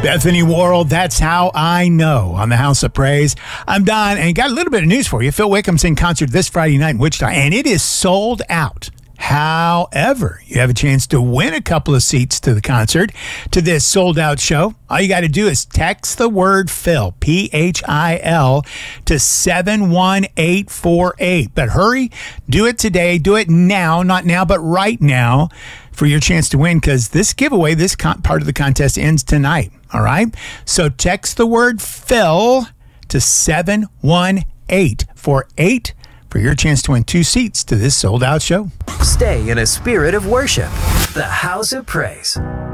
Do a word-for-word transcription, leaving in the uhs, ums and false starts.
Bethany Worrell, That's How I Know on the House of Praise. I'm Don, and got a little bit of news for you. Phil Wickham's in concert this Friday night in Wichita, and it is sold out. However, you have a chance to win a couple of seats to the concert, to this sold-out show. All you got to do is text the word Phil, P H I L, to seven one eight four eight. But hurry, do it today. Do it now, not now, but right now, for your chance to win, because this giveaway, this con- part of the contest ends tonight. All right? So text the word Phil to seven one eight four eight for your chance to win two seats to this sold-out show. Stay in a spirit of worship. The House of Praise.